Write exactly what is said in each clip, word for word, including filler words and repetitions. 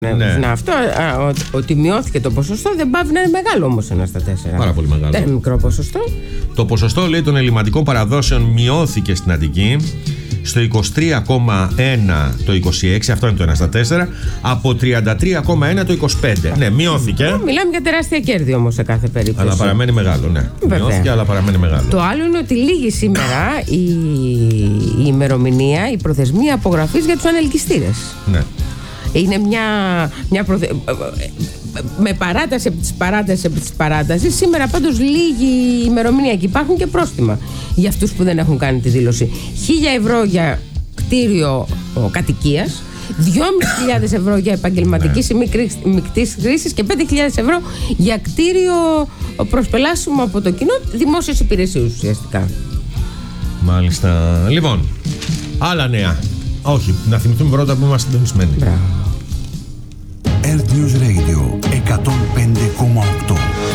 Ναι. Να, αυτό, α, ο, ότι μειώθηκε το ποσοστό δεν πάβει να είναι μεγάλο όμως ένα στα τέσσερα. Πάρα πολύ μεγάλο. Δεν είναι μικρό ποσοστό. Το ποσοστό, λέει, των ελληματικών παραδόσεων μειώθηκε στην Αττική στο είκοσι τρία κόμμα ένα το είκοσι έξι, αυτό είναι το ένα στα τέσσερα, από τριάντα τρία κόμμα ένα το είκοσι πέντε. Ναι, μειώθηκε. Μιλάμε για τεράστια κέρδη όμως σε κάθε περίπτωση. Αλλά παραμένει μεγάλο, ναι. Βέβαια. Μειώθηκε, αλλά παραμένει μεγάλο. Το άλλο είναι ότι λήγει σήμερα η, η ημερομηνία, η προθεσμία απογραφής για τους ανελκυστήρες. Ναι. Είναι μια, μια προθε... με παράταση από τις παράταση από τις παράταση. Σήμερα πάντως λίγη ημερομηνία και υπάρχουν και πρόστιμα για αυτούς που δεν έχουν κάνει τη δήλωση. Χίλια ευρώ για κτίριο κατοικίας, δυόμισι χιλιάδες ευρώ για επαγγελματικής ή μικτής χρήσης και πέντε χιλιάδες ευρώ για κτίριο προσπελάσιμο από το κοινό, δημόσιες υπηρεσίες ουσιαστικά. Μάλιστα. Λοιπόν, άλλα νέα. Όχι, να θυμηθούμε πρώτα που είμαστε συντονισμένοι. Μπράβο. Earth News Radio εκατόν πέντε κόμμα οκτώ.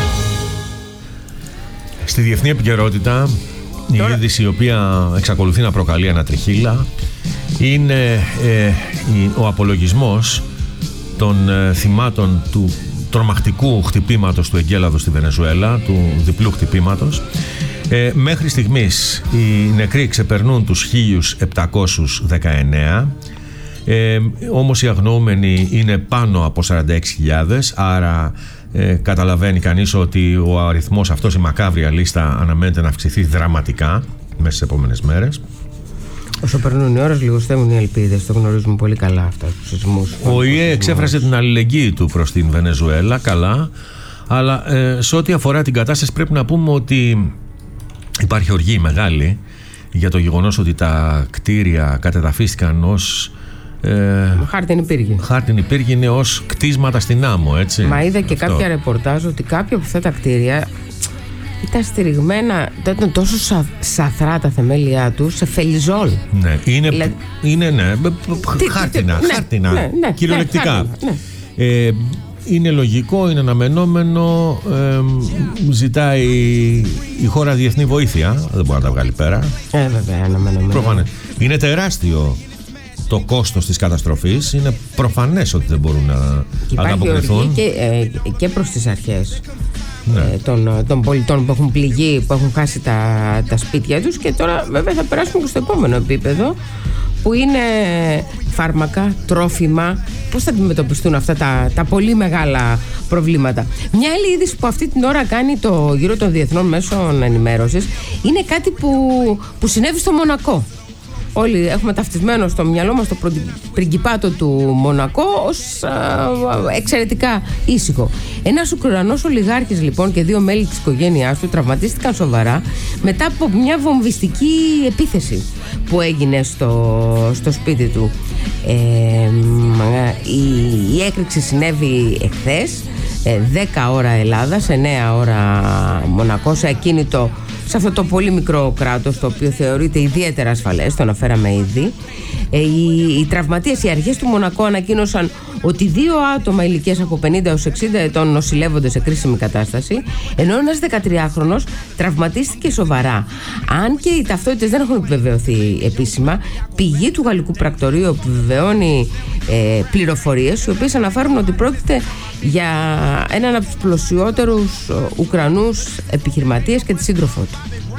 Στη διεθνή επικαιρότητα, η Τώρα... είδηση η οποία εξακολουθεί να προκαλεί ανατριχύλα είναι ε, η, ο απολογισμός των ε, θυμάτων του τρομακτικού χτυπήματος του εγκέλαδου στη Βενεζουέλα, του διπλού χτυπήματος. Ε, μέχρι στιγμής οι νεκροί ξεπερνούν τους χίλιους επτακόσιους δεκαεννέα, ε, όμως οι αγνοούμενοι είναι πάνω από σαράντα έξι χιλιάδες, άρα ε, καταλαβαίνει κανείς ότι ο αριθμός αυτός, η μακάβρια λίστα, αναμένεται να αυξηθεί δραματικά μέσα στις επόμενες μέρες. Όσο περνούν οι ώρες, λιγοστεύουν οι ελπίδες. Το γνωρίζουμε πολύ καλά αυτά τους σεισμούς. Ο ΙΕ εξέφρασε την αλληλεγγύη του προς την Βενεζουέλα, καλά, αλλά ε, σε ό,τι αφορά την κατάσταση πρέπει να πούμε ότι υπάρχει οργή μεγάλη για το γεγονός ότι τα κτίρια κατεδαφίστηκαν ως ε, χάρτινη πύργη. Χάρτινη πύργη είναι ως κτίσματα στην άμμο, έτσι. Μα είδα και αυτό. κάποια ρεπορτάζ ότι κάποια από αυτά τα κτίρια ήταν στηριγμένα, ήταν τόσο σα, σαθρά τα θεμέλια τους, σε φελιζόλ. Ναι, είναι, Λε... είναι ναι, τι, χάρτινα, τι, χάρτινα, ναι, ναι, κυριολεκτικά. Ναι, χάρτινα, ναι. Ε, είναι λογικό, είναι αναμενόμενο, ε, ζητάει η χώρα διεθνή βοήθεια, δεν μπορεί να τα βγάλει πέρα. Ε, βέβαια, αναμενόμενο. Προφανές. Είναι τεράστιο το κόστος της καταστροφής, είναι προφανές ότι δεν μπορούν να ανταποκριθούν. Και, ε, και προς τις αρχές. Ναι. Ε, των, των πολιτών που έχουν πληγεί, που έχουν χάσει τα, τα σπίτια τους, και τώρα βέβαια θα περάσουμε και στο επόμενο επίπεδο, που είναι φάρμακα, τρόφιμα. Πώς θα αντιμετωπιστούν αυτά τα, τα πολύ μεγάλα προβλήματα. Μια άλλη είδηση που αυτή την ώρα κάνει το γύρο των διεθνών μέσων ενημέρωσης είναι κάτι που, που συνέβη στο Μονακό. Όλοι έχουμε ταυτισμένο στο μυαλό μας το πριγκιπάτο του Μονακό ως α, εξαιρετικά ήσυχο. Ένας Ουκρανός ολιγάρχης λοιπόν και δύο μέλη της οικογένειάς του τραυματίστηκαν σοβαρά μετά από μια βομβιστική επίθεση που έγινε στο, στο σπίτι του. Ε, η, η έκρηξη συνέβη εχθές, δέκα ώρα Ελλάδας, εννέα ώρα Μονακό, σε ακίνητο, σε αυτό το πολύ μικρό κράτος, το οποίο θεωρείται ιδιαίτερα ασφαλές, το αναφέραμε ήδη. Ε, οι, οι τραυματίες, οι αρχές του Μονακό ανακοίνωσαν ότι δύο άτομα ηλικίας από πενήντα έως εξήντα ετών νοσηλεύονται σε κρίσιμη κατάσταση, ενώ ένας δεκατριάχρονος τραυματίστηκε σοβαρά. Αν και οι ταυτότητες δεν έχουν επιβεβαιωθεί επίσημα, πηγή του γαλλικού πρακτορείου επιβεβαιώνει ε, πληροφορίες, οι οποίες αναφέρουν ότι πρόκειται για έναν από τους πλουσιότερους Ουκρανούς επιχειρηματίες και τη σύντροφό του.